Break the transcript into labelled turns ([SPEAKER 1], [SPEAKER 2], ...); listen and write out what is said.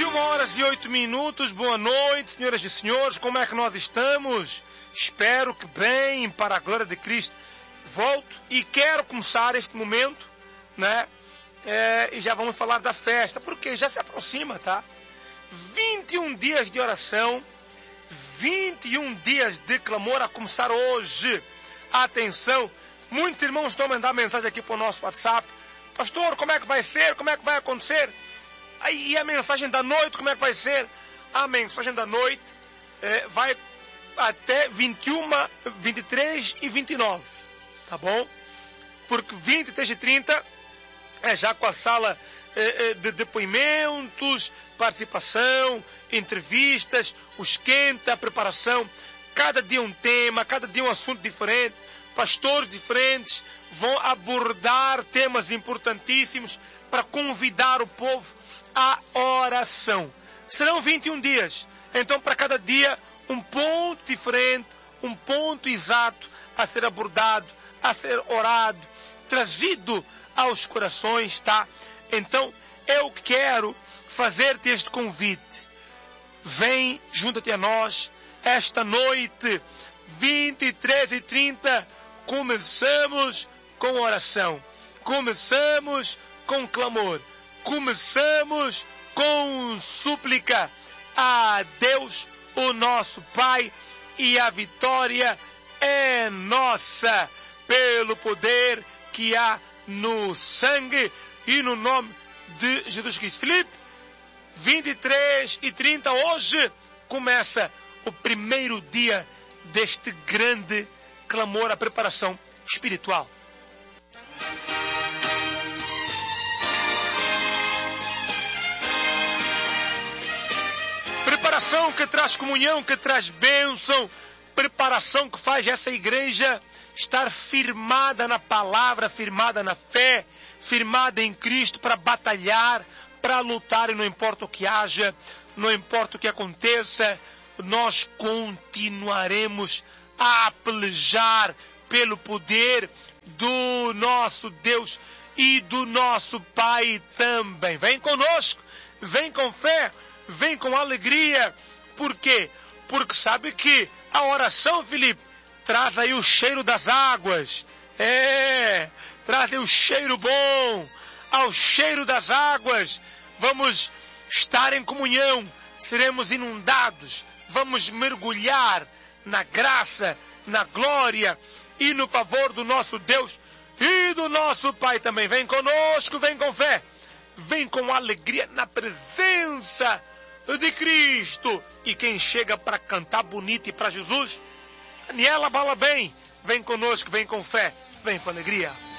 [SPEAKER 1] 21h08, boa noite, senhoras e senhores, como é que nós estamos? Espero que bem, para a glória de Cristo. Volto e quero começar este momento, né? E já vamos falar da festa, porque já se aproxima, tá? 21 dias de oração, 21 dias de clamor a começar hoje. Atenção, muitos irmãos estão mandando mensagem aqui para o nosso WhatsApp. Pastor, como é que vai ser? Como é que vai acontecer? Aí, e a mensagem da noite, como é que vai ser? A mensagem da noite vai até 21, 23 e 29, tá bom? Porque 23 e 30 é já com a sala de depoimentos, participação, entrevistas, o esquenta, a preparação. Cada dia um tema, cada dia um assunto diferente. Pastores diferentes vão abordar temas importantíssimos para convidar o povo à oração. Serão 21 dias. Então, para cada dia, um ponto diferente, um ponto exato a ser abordado, a ser orado, trazido aos corações, tá? Então, eu quero fazer-te este convite. Vem, junta-te a nós, esta noite, 23 e 30, começamos com oração, começamos com clamor, começamos com súplica a Deus, o nosso Pai, e a vitória é nossa, pelo poder que há no sangue e no nome de Jesus Cristo. Filipe, 23 e 30, hoje começa o primeiro dia deste grande clamor, a preparação espiritual. Preparação que traz comunhão, que traz bênção, preparação que faz essa igreja estar firmada na palavra, firmada na fé, firmada em Cristo para batalhar, para lutar, e não importa o que haja, não importa o que aconteça, nós continuaremos a pelejar pelo poder do nosso Deus e do nosso Pai também. Vem conosco, vem com fé, vem com alegria. Por quê? Porque sabe que a oração, Filipe, traz aí o cheiro das águas. Traz aí o cheiro bom. Ao cheiro das águas, vamos estar em comunhão, seremos inundados, vamos mergulhar na graça, na glória e no favor do nosso Deus e do nosso Pai também. Vem conosco, vem com fé, vem com alegria na presença de Cristo. E quem chega para cantar bonito e para Jesus, Daniela Bala, bem, vem conosco, vem com fé, vem com alegria.